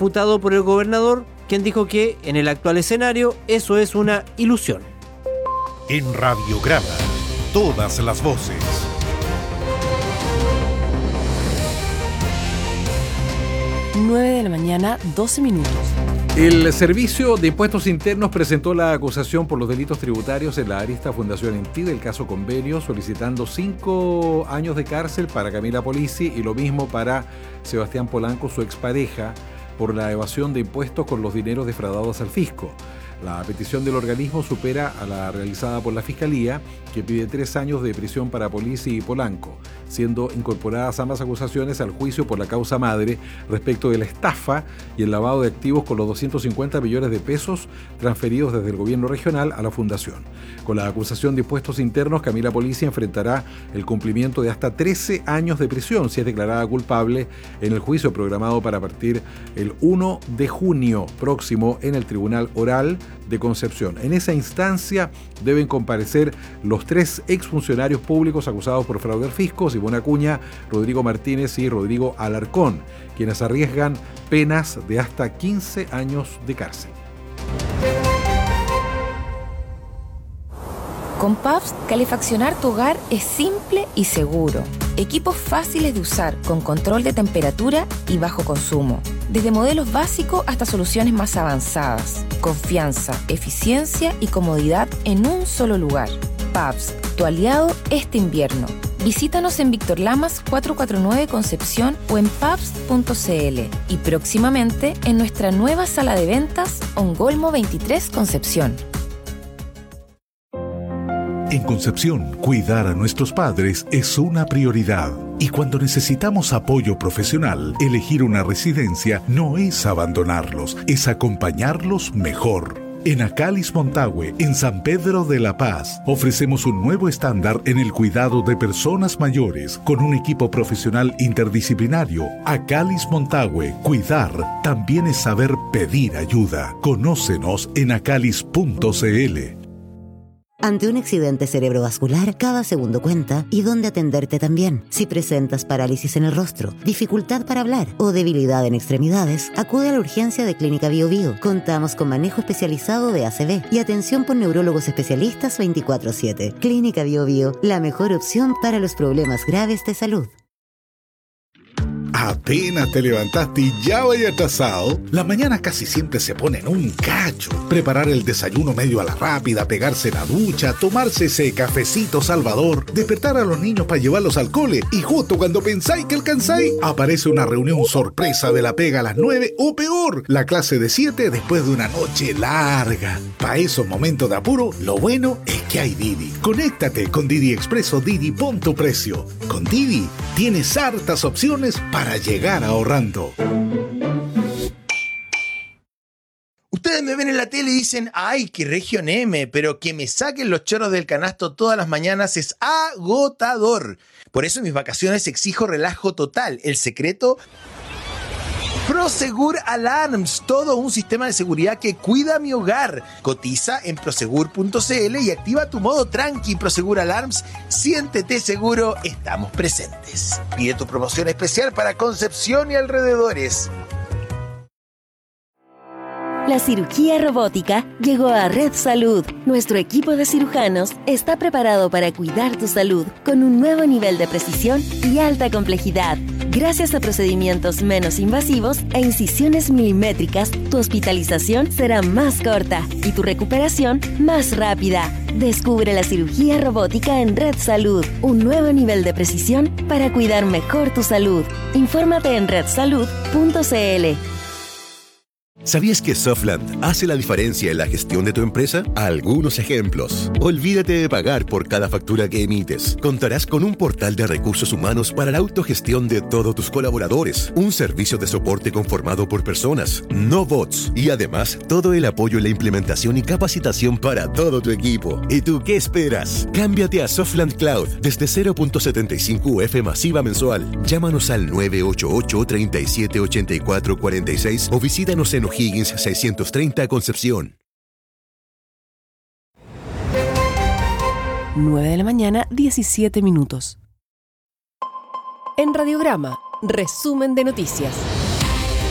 refutado por el gobernador, quien dijo que en el actual escenario eso es una ilusión. En Radiograma, todas las voces. 9 de la mañana, 12 minutos. El Servicio de Impuestos Internos presentó la acusación por los delitos tributarios en la arista Fundación Inti del caso Convenio, solicitando 5 años de cárcel para Camila Polizzi y lo mismo para Sebastián Polanco, su expareja, por la evasión de impuestos con los dineros defraudados al fisco. La petición del organismo supera a la realizada por la Fiscalía, que pide 3 años de prisión para Polizzi y Polanco, siendo incorporadas ambas acusaciones al juicio por la causa madre respecto de la estafa y el lavado de activos con los 250 millones de pesos transferidos desde el gobierno regional a la fundación. Con la acusación de impuestos internos, Camila Polizzi enfrentará el cumplimiento de hasta 13 años de prisión si es declarada culpable en el juicio programado para partir el 1 de junio próximo en el Tribunal Oral de Concepción. En esa instancia deben comparecer los 3 exfuncionarios públicos acusados por fraude al fisco, Simón Acuña, Rodrigo Martínez y Rodrigo Alarcón, quienes arriesgan penas de hasta 15 años de cárcel. Con Pabst, calefaccionar tu hogar es simple y seguro. Equipos fáciles de usar, con control de temperatura y bajo consumo. Desde modelos básicos hasta soluciones más avanzadas. Confianza, eficiencia y comodidad en un solo lugar. Pabst, tu aliado este invierno. Visítanos en Víctor Lamas 449 Concepción o en pabst.cl y próximamente en nuestra nueva sala de ventas Ongolmo 23 Concepción. En Concepción, cuidar a nuestros padres es una prioridad. Y cuando necesitamos apoyo profesional, elegir una residencia no es abandonarlos, es acompañarlos mejor. En Acalis Montague, en San Pedro de la Paz, ofrecemos un nuevo estándar en el cuidado de personas mayores con un equipo profesional interdisciplinario. Acalis Montague, cuidar también es saber pedir ayuda. Conócenos en acalis.cl. Ante un accidente cerebrovascular, cada segundo cuenta y dónde atenderte también. Si presentas parálisis en el rostro, dificultad para hablar o debilidad en extremidades, acude a la urgencia de Clínica Bio Bio. Contamos con manejo especializado de ACV y atención por neurólogos especialistas 24/7. Clínica Bio Bio, la mejor opción para los problemas graves de salud. Apenas te levantaste y ya vaya atrasado. La mañana casi siempre se pone en un cacho. Preparar el desayuno medio a la rápida, pegarse la ducha, tomarse ese cafecito salvador, despertar a los niños para llevarlos al cole y justo cuando pensáis que alcanzáis, aparece una reunión sorpresa de la pega a las 9 o peor, la clase de 7 después de una noche larga. Para esos momentos de apuro, lo bueno es que hay Didi. Conéctate con Didi Expreso Didi, pon tu precio. Con Didi tienes hartas opciones para llegar ahorrando. Ustedes me ven en la tele y dicen, ¡ay, qué Región M! Pero que me saquen los chorros del canasto todas las mañanas es agotador. Por eso en mis vacaciones exijo relajo total. El secreto... Prosegur Alarms, todo un sistema de seguridad que cuida mi hogar. Cotiza en prosegur.cl y activa tu modo tranqui. Prosegur Alarms, siéntete seguro, estamos presentes. Pide tu promoción especial para Concepción y alrededores. La cirugía robótica llegó a Red Salud. Nuestro equipo de cirujanos está preparado para cuidar tu salud con un nuevo nivel de precisión y alta complejidad. Gracias a procedimientos menos invasivos e incisiones milimétricas, tu hospitalización será más corta y tu recuperación más rápida. Descubre la cirugía robótica en Red Salud, un nuevo nivel de precisión para cuidar mejor tu salud. Infórmate en redsalud.cl. ¿Sabías que Softland hace la diferencia en la gestión de tu empresa? Algunos ejemplos. Olvídate de pagar por cada factura que emites. Contarás con un portal de recursos humanos para la autogestión de todos tus colaboradores, un servicio de soporte conformado por personas, no bots, y además todo el apoyo en la implementación y capacitación para todo tu equipo. ¿Y tú qué esperas? Cámbiate a Softland Cloud desde 0.75 UF masiva mensual. Llámanos al 988-378446 o visítanos en O'Higgins 630 Concepción. 9 de la mañana, 17 minutos. En Radiograma, resumen de noticias.